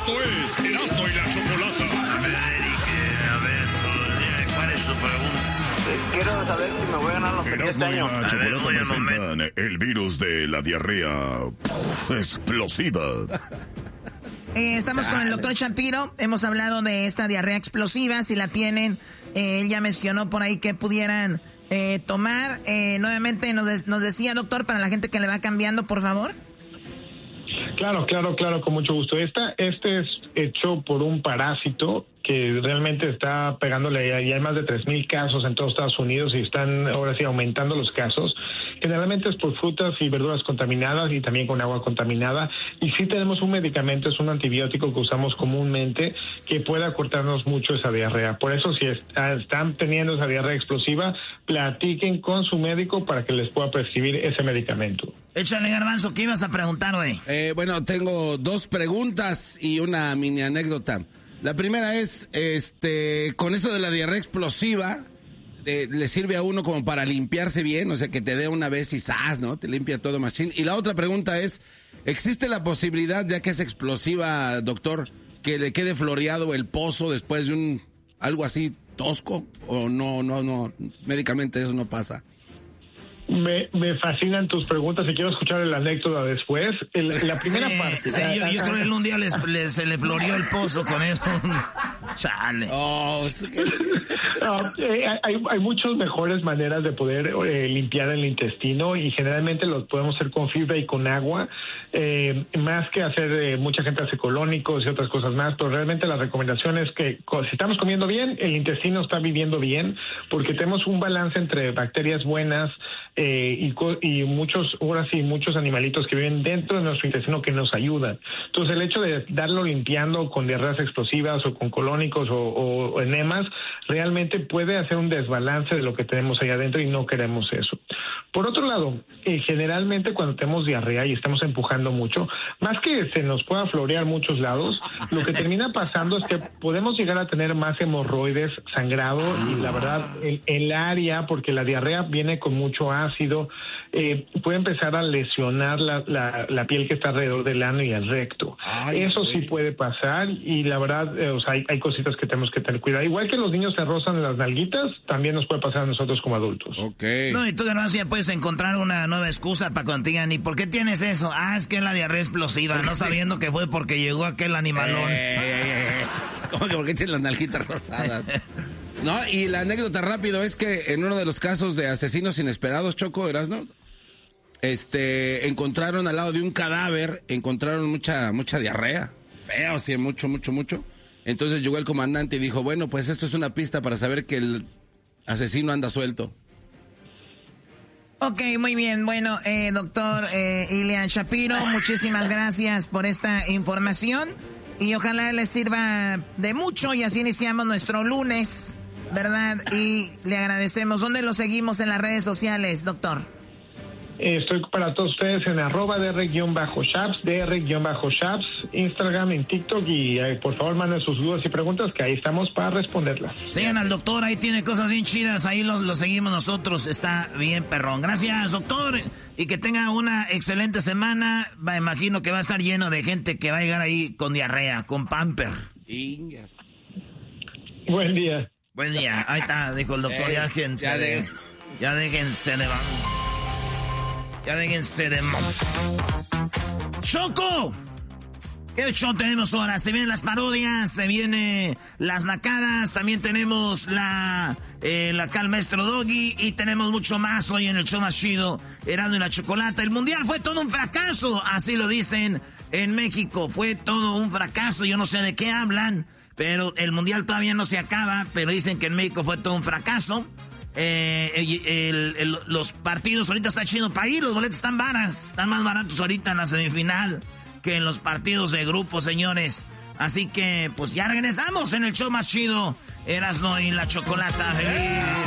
Esto es Erasmo y la Chocolata. A ver, ¿cuál es su pregunta? Quiero saber si me voy a ganar los premios este año. Erasmo y la Chocolata presentan el virus de la diarrea explosiva. Estamos con el doctor Shapiro. Hemos hablado de esta diarrea explosiva. Si la tienen, él ya mencionó por ahí que pudieran tomar. Nuevamente nos decía, doctor, para la gente que le va cambiando, por favor. Claro, con mucho gusto. Este es hecho por un parásito que realmente está pegándole, y hay más de 3,000 casos en todos Estados Unidos y están ahora sí aumentando los casos. Generalmente es por frutas y verduras contaminadas y también con agua contaminada. Y sí tenemos un medicamento, es un antibiótico que usamos comúnmente que puede acortarnos mucho esa diarrea. Por eso, si están teniendo esa diarrea explosiva, platiquen con su médico para que les pueda prescribir ese medicamento. Échale, Garbanzo, ¿qué ibas a preguntar, güey? Bueno, tengo 2 preguntas y una mini anécdota. La primera es, con eso de la diarrea explosiva, ¿le sirve a uno como para limpiarse bien? O sea, que te dé una vez y ¡zas!, ¿no? Te limpia todo machín. Y la otra pregunta es, ¿existe la posibilidad, ya que es explosiva, doctor, que le quede floreado el pozo después de algo así tosco? ¿O no, médicamente eso no pasa? Me fascinan tus preguntas y quiero escuchar la anécdota después. La primra parte. Sí, yo creo que en un día se le floreó el pozo con eso. Chale. Hay muchas mejores maneras de poder limpiar el intestino y generalmente lo podemos hacer con fibra y con agua, más que hacer, mucha gente hace colónicos y otras cosas más, pero realmente la recomendación es que si estamos comiendo bien, el intestino está viviendo bien, porque tenemos un balance entre bacterias buenas, y muchos animalitos que viven dentro de nuestro intestino que nos ayudan. Entonces el hecho de darlo limpiando con diarreas explosivas o con colónicos o enemas realmente puede hacer un desbalance de lo que tenemos ahí adentro y no queremos eso. Por otro lado, generalmente cuando tenemos diarrea y estamos empujando mucho, más que se nos pueda florear muchos lados, lo que termina pasando es que podemos llegar a tener más hemorroides, sangrado, y la verdad el área, porque la diarrea viene con mucho ácido, puede empezar a lesionar la piel que está alrededor del ano y el recto. Eso sí puede pasar, y la verdad, hay cositas que tenemos que tener cuidado. Igual que los niños se rozan las nalguitas, también nos puede pasar a nosotros como adultos. Okay. No, y tú además ya puedes encontrar una nueva excusa para cuando te digan, ¿y por qué tienes eso? Es que es la diarrea explosiva, no sabiendo que fue porque llegó aquel animalón. ¿Cómo que por qué tienes las nalguitas rosadas? No, y la anécdota rápido es que en uno de los casos de asesinos inesperados, Choco, ¿Erasno? Encontraron al lado de un cadáver, encontraron mucha diarrea, feo, sí, mucho. Entonces llegó el comandante y dijo, bueno, pues esto es una pista para saber que el asesino anda suelto. Ok, muy bien. Bueno, doctor Ilian Shapiro, muchísimas gracias por esta información y ojalá les sirva de mucho, y así iniciamos nuestro lunes, ¿verdad? Y le agradecemos. ¿Dónde lo seguimos en las redes sociales, doctor? Estoy para todos ustedes en @dr-shaps, dr-shaps, Instagram, en TikTok, y por favor manden sus dudas y preguntas, que ahí estamos para responderlas. Sigan al doctor, ahí tiene cosas bien chidas, ahí lo seguimos nosotros, está bien perrón. Gracias, doctor, y que tenga una excelente semana. Imagino que va a estar lleno de gente que va a llegar ahí con diarrea, con pamper. Buen día. Buen día, ahí está, dijo el doctor, ya déjense de ¡Choco! ¿Qué show tenemos ahora? Se vienen las parodias, se vienen las nacadas, también tenemos la acá el maestro Doggy, y tenemos mucho más hoy en el show más chido, Erasmo y la Chocolata. El mundial fue todo un fracaso, así lo dicen en México, fue todo un fracaso, yo no sé de qué hablan, pero el mundial todavía no se acaba, pero dicen que en México fue todo un fracaso. Los partidos ahorita está chido para ir, los boletos están más baratos ahorita en la semifinal que en los partidos de grupo, señores. Así que pues ya regresamos en el show más chido, Erasmo y la Chocolata. ¡Feliz!